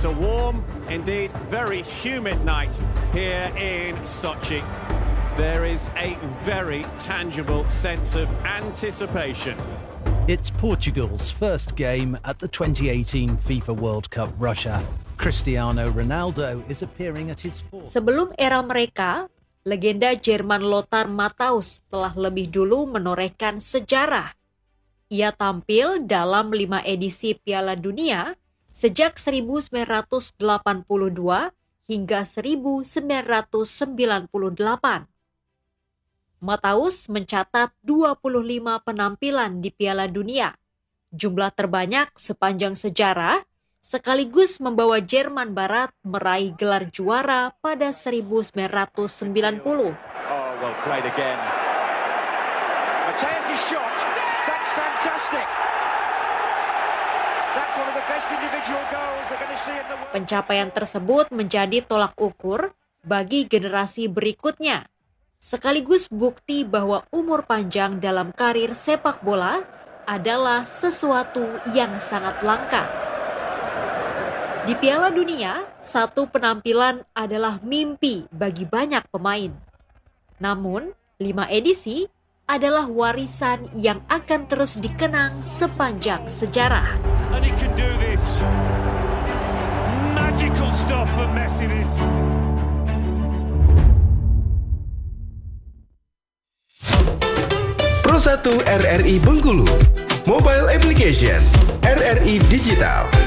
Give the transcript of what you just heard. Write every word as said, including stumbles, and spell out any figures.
It's a warm, indeed very humid night here in Sochi. There is a very tangible sense of anticipation. It's Portugal's first game at the twenty eighteen FIFA World Cup Russia. Cristiano Ronaldo is appearing at his fourth. Sebelum era mereka, legenda Jerman Lothar Matthaus telah lebih dulu menorehkan sejarah. Ia tampil dalam lima edisi Piala Dunia sejak seribu sembilan ratus delapan puluh dua hingga seribu sembilan ratus sembilan puluh delapan. Matthaus mencatat dua puluh lima penampilan di Piala Dunia, jumlah terbanyak sepanjang sejarah, sekaligus membawa Jerman Barat meraih gelar juara pada seribu sembilan ratus sembilan puluh. Oh, well played again. Matthaus' shot, that's fantastic. That's one of the best individual goals we're going to see in the world. Pencapaian tersebut menjadi tolak ukur bagi generasi berikutnya, sekaligus bukti bahwa umur panjang dalam karir sepak bola adalah sesuatu yang sangat langka. Di Piala Dunia, satu penampilan adalah mimpi bagi banyak pemain. Namun, lima edisi adalah warisan yang akan terus dikenang sepanjang sejarah. And he can do this. Magical stuff for Messi this. Pro satu R R I Bengkulu, mobile application R R I Digital.